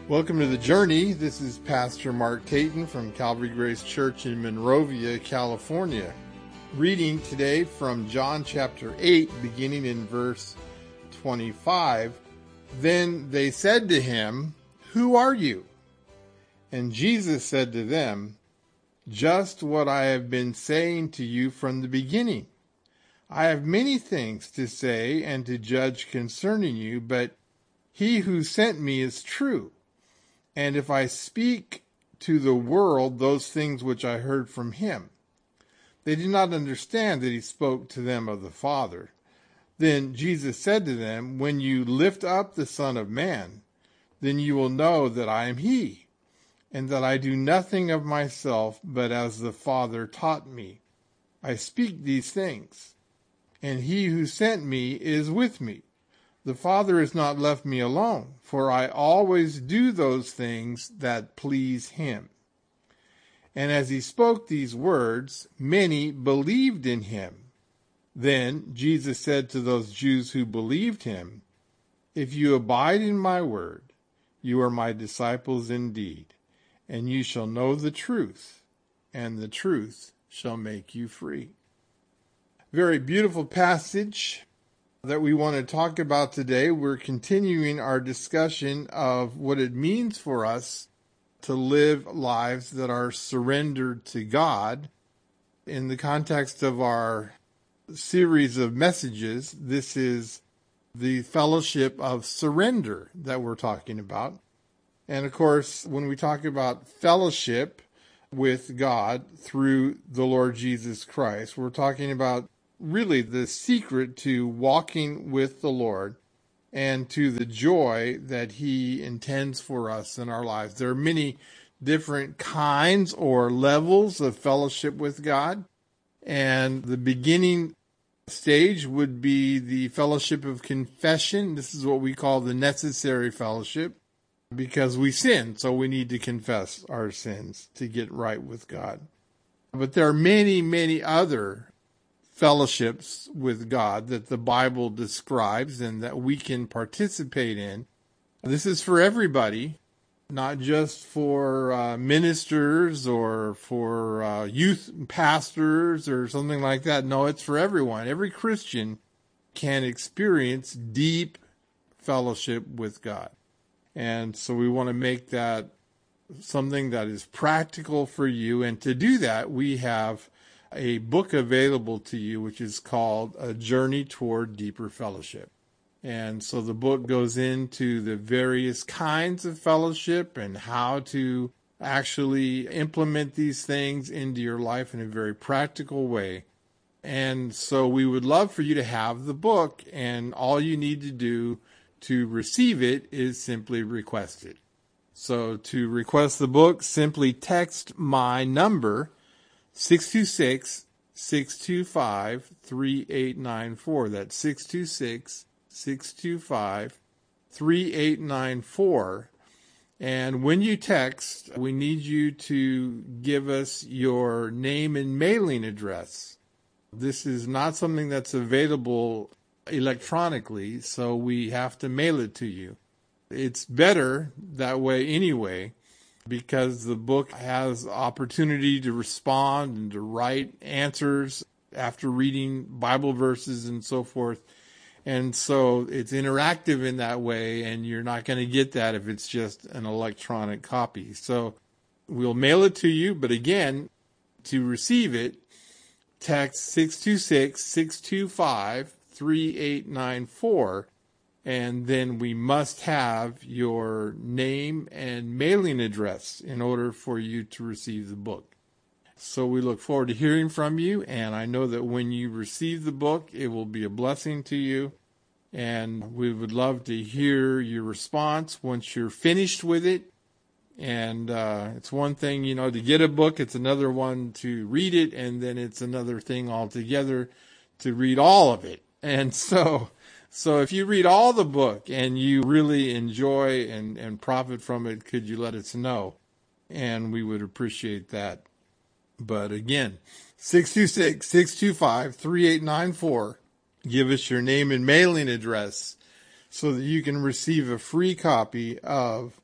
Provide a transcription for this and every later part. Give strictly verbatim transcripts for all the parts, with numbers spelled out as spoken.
Welcome to The Journey. This is Pastor Mark Tayton from Calvary Grace Church in Monrovia, California. Reading today from John chapter eight, beginning in verse twenty-five. Then they said to him, "Who are you?" And Jesus said to them, "Just what I have been saying to you from the beginning. I have many things to say and to judge concerning you, but he who sent me is true. And if I speak to the world those things which I heard from him." They did not understand that he spoke to them of the Father. Then Jesus said to them, "When you lift up the Son of Man, then you will know that I am he, and that I do nothing of myself, but as the Father taught me. I speak these things, and he who sent me is with me. The Father has not left me alone, for I always do those things that please him." And as he spoke these words, many believed in him. Then Jesus said to those Jews who believed him, "If you abide in my word, you are my disciples indeed, and you shall know the truth, and the truth shall make you free." Very beautiful passage that we want to talk about today. We're continuing our discussion of what it means for us to live lives that are surrendered to God. In the context of our series of messages, this is the fellowship of surrender that we're talking about. And of course, when we talk about fellowship with God through the Lord Jesus Christ, we're talking about really the secret to walking with the Lord and to the joy that he intends for us in our lives. There are many different kinds or levels of fellowship with God. And the beginning stage would be the fellowship of confession. This is what we call the necessary fellowship, because we sin, so we need to confess our sins to get right with God. But there are many, many other fellowships with God that the Bible describes and that we can participate in. This is for everybody, not just for uh, ministers or for uh, youth pastors or something like that. No, it's for everyone. Every Christian can experience deep fellowship with God. And so we want to make that something that is practical for you. And to do that, we have a book available to you, which is called A Journey Toward Deeper Fellowship. And so the book goes into the various kinds of fellowship and how to actually implement these things into your life in a very practical way. And so we would love for you to have the book, and all you need to do to receive it is simply request it. So to request the book, simply text my number, six two six, six two five, three eight nine four. That's six two six, six two five, three eight nine four. And when you text, we need you to give us your name and mailing address. This is not something that's available electronically, so we have to mail it to you. It's better that way anyway, because the book has opportunity to respond and to write answers after reading Bible verses and so forth. And so it's interactive in that way, and you're not going to get that if it's just an electronic copy. So we'll mail it to you, but again, to receive it, text six two six, six two five, three eight nine four. And then we must have your name and mailing address in order for you to receive the book. So we look forward to hearing from you, and I know that when you receive the book, it will be a blessing to you. And we would love to hear your response once you're finished with it. And uh, it's one thing, you know, to get a book. It's another one to read it, and then it's another thing altogether to read all of it. And so... So if you read all the book and you really enjoy and, and profit from it, could you let us know? And we would appreciate that. But again, six two six, six two five, three eight nine four. Give us your name and mailing address so that you can receive a free copy of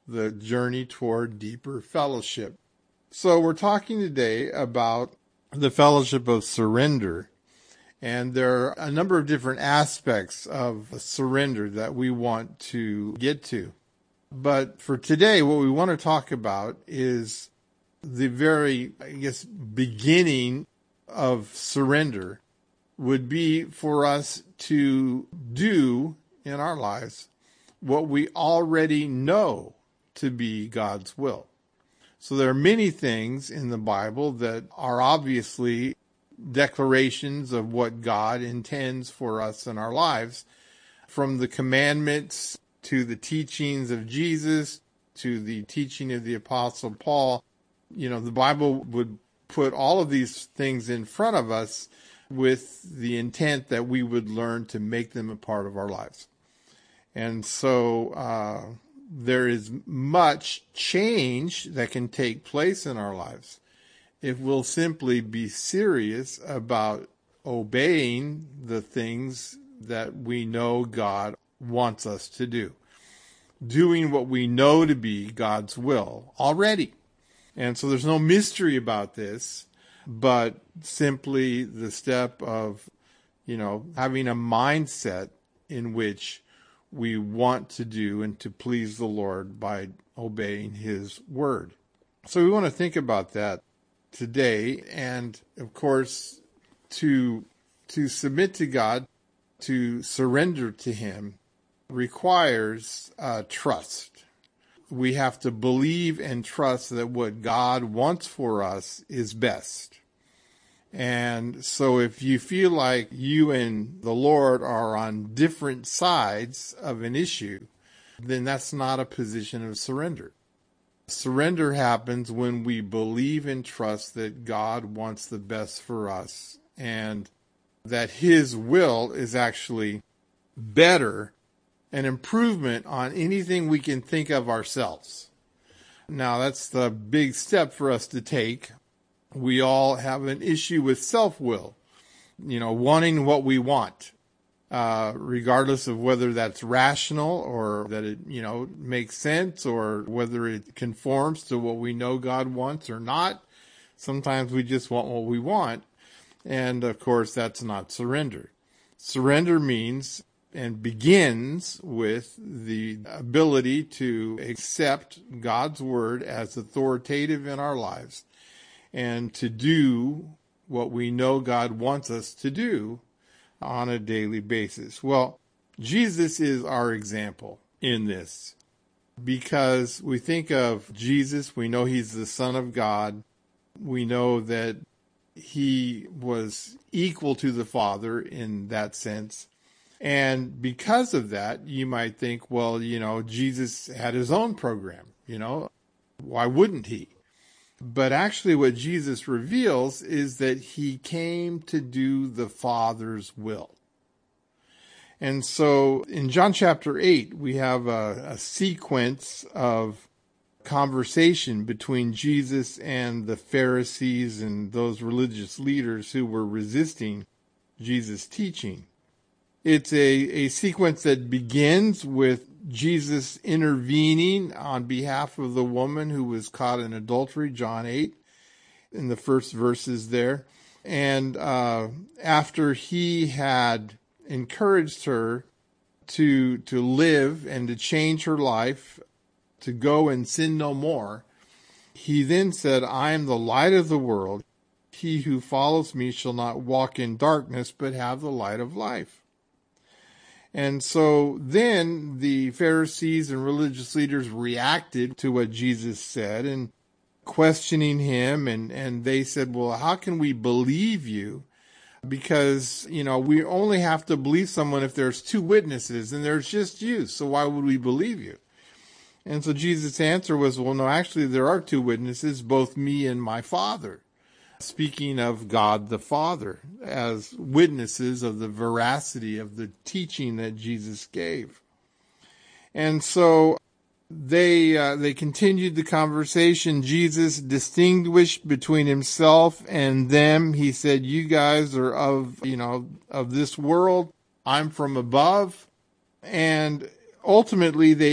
the journey toward deeper fellowship. So we're talking today about the fellowship of surrender. And there are a number of different aspects of surrender that we want to get to. But for today, what we want to talk about is the very, I guess, beginning of surrender would be for us to do in our lives what we already know to be God's will. So there are many things in the Bible that are obviously declarations of what God intends for us in our lives, from the commandments to the teachings of Jesus to the teaching of the Apostle Paul. You know, the Bible would put all of these things in front of us with the intent that we would learn to make them a part of our lives. And so uh, there is much change that can take place in our lives if we'll simply be serious about obeying the things that we know God wants us to do, doing what we know to be God's will already. And so there's no mystery about this, but simply the step of, you know, having a mindset in which we want to do and to please the Lord by obeying His word. So we want to think about that today. And of course, to, to submit to God, to surrender to Him, requires uh, trust. We have to believe and trust that what God wants for us is best. And so if you feel like you and the Lord are on different sides of an issue, then that's not a position of surrender. Surrender happens when we believe and trust that God wants the best for us and that His will is actually better, an improvement on anything we can think of ourselves. Now, that's the big step for us to take. We all have an issue with self-will, you know, wanting what we want, uh, regardless of whether that's rational or that it, you know, makes sense or whether it conforms to what we know God wants or not. Sometimes we just want what we want. And of course, that's not surrender. Surrender means and begins with the ability to accept God's word as authoritative in our lives and to do what we know God wants us to do on a daily basis. Well, Jesus is our example in this because we think of Jesus, we know He's the Son of God. We know that He was equal to the Father in that sense. And because of that, you might think, well, you know, Jesus had His own program, you know, why wouldn't He? But actually what Jesus reveals is that He came to do the Father's will. And so in John chapter eight, we have a, a sequence of conversation between Jesus and the Pharisees and those religious leaders who were resisting Jesus' teaching. It's a, a sequence that begins with Jesus intervening on behalf of the woman who was caught in adultery, John eight, in the first verses there. And uh, after He had encouraged her to to live and to change her life, to go and sin no more, He then said, I am the light of the world. He who follows me shall not walk in darkness, but have the light of life. And so then the Pharisees and religious leaders reacted to what Jesus said and questioning Him. And, and they said, well, how can we believe you? Because, you know, we only have to believe someone if there's two witnesses and there's just you. So why would we believe you? And so Jesus' answer was, well, no, actually there are two witnesses, both me and my Father. Speaking of God the Father as witnesses of the veracity of the teaching that Jesus gave. And so they uh, they continued the conversation. Jesus distinguished between Himself and them. He said, you guys are of, you know, of this world. I'm from above. And ultimately they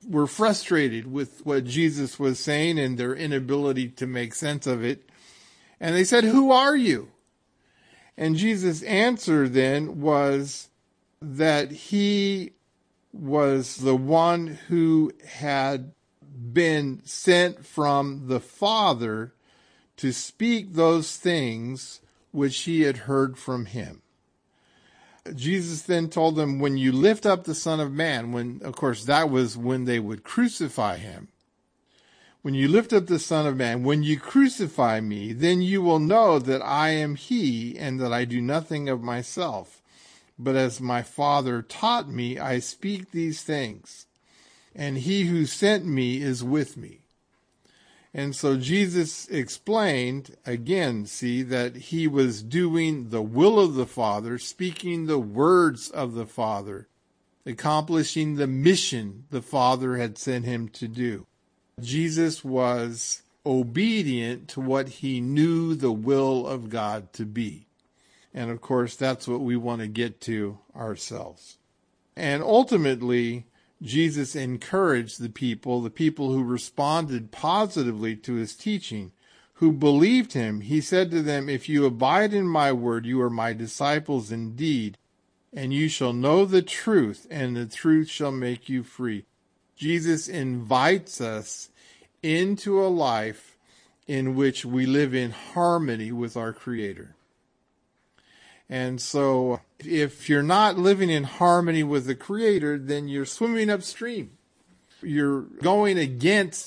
were frustrated with what Jesus was saying and their inability to make sense of it. And they said, "Who are you?" And Jesus' answer then was that he was the one who had been sent from the Father to speak those things which he had heard from him. Jesus then told them, when you lift up the Son of Man, when, of course, that was when they would crucify him. When you lift up the Son of Man, when you crucify me, then you will know that I am he and that I do nothing of myself. But as my Father taught me, I speak these things. And he who sent me is with me. And so Jesus explained, again, see, that he was doing the will of the Father, speaking the words of the Father, accomplishing the mission the Father had sent him to do. Jesus was obedient to what he knew the will of God to be. And of course, that's what we want to get to ourselves. And ultimately, Jesus encouraged the people, the people who responded positively to his teaching, who believed him. He said to them, "If you abide in my word, you are my disciples indeed, and you shall know the truth, and the truth shall make you free." Jesus invites us into a life in which we live in harmony with our Creator. And so if you're not living in harmony with the Creator, then you're swimming upstream. You're going against